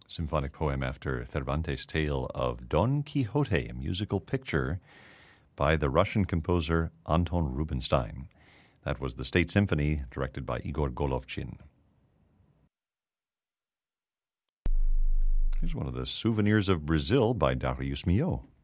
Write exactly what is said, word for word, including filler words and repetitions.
symphonic poem after Cervantes' tale of Don Quixote, a musical picture by the Russian composer Anton Rubinstein. That was the State Symphony, directed by Igor Golovchin. Here's one of the Souvenirs of Brazil by Darius Milhaud.